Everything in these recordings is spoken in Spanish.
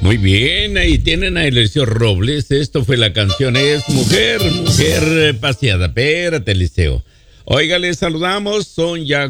Muy bien, ahí tienen a Eliseo Robles. Esto fue la canción, es Mujer, Mujer Paseada. Espérate, Eliseo. Oiga, les saludamos, son ya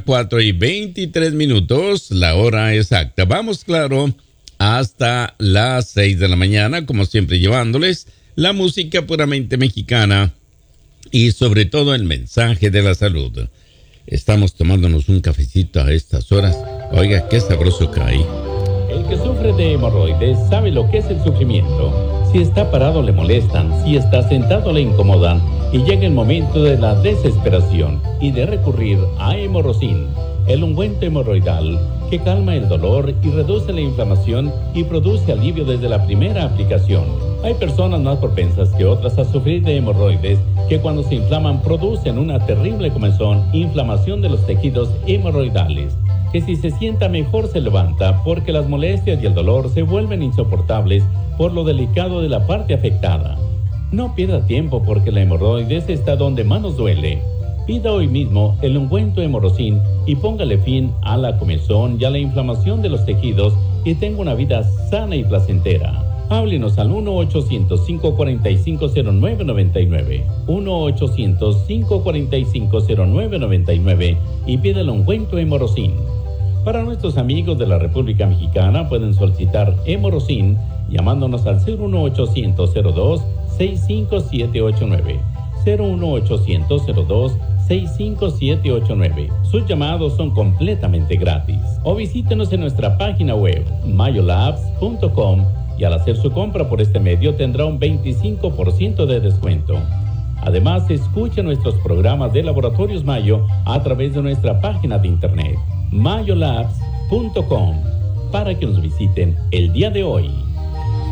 4:23, la hora exacta. Vamos, claro, hasta las 6 de la mañana, como siempre, llevándoles la música puramente mexicana y sobre todo el mensaje de la salud. Estamos tomándonos un cafecito a estas horas. Oiga, qué sabroso cae. El que sufre de hemorroides sabe lo que es el sufrimiento. Si está parado le molestan, si está sentado le incomodan y llega el momento de la desesperación y de recurrir a Hemorrocin, el ungüento hemorroidal que calma el dolor y reduce la inflamación y produce alivio desde la primera aplicación. Hay personas más propensas que otras a sufrir de hemorroides que cuando se inflaman producen una terrible comezón, inflamación de los tejidos hemorroidales, que si se sienta mejor se levanta porque las molestias y el dolor se vuelven insoportables por lo delicado de la parte afectada. No pierda tiempo porque la hemorroides está donde más nos duele. Pida hoy mismo el ungüento Hemorrocin y póngale fin a la comezón y a la inflamación de los tejidos y tenga una vida sana y placentera. Háblenos al 1-800-545-0999, 1-800-545-0999 y pida el ungüento Hemorrocin. Para nuestros amigos de la República Mexicana pueden solicitar Hemorrocin llamándonos al 01802-65789, 01800-02-65789. Sus llamados son completamente gratis. O visítenos en nuestra página web mayolabs.com y al hacer su compra por este medio tendrá un 25% de descuento. Además, escucha nuestros programas de Laboratorios Mayo a través de nuestra página de internet mayolabs.com para que nos visiten el día de hoy.